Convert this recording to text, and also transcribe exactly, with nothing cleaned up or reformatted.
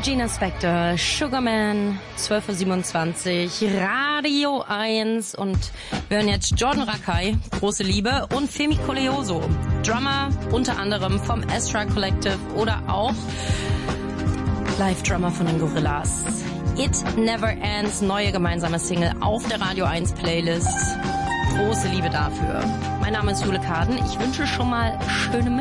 Regina Spektor, Sugarman, zwölf Uhr siebenundzwanzig, Radio eins und wir hören jetzt Jordan Rakei, Große Liebe, und Femi Koleoso, Drummer unter anderem vom Astra Collective oder auch Live-Drummer von den Gorillas. It Never Ends, neue gemeinsame Single auf der Radio eins Playlist. Große Liebe dafür. Mein Name ist Jule Kaden. Ich wünsche schon mal schöne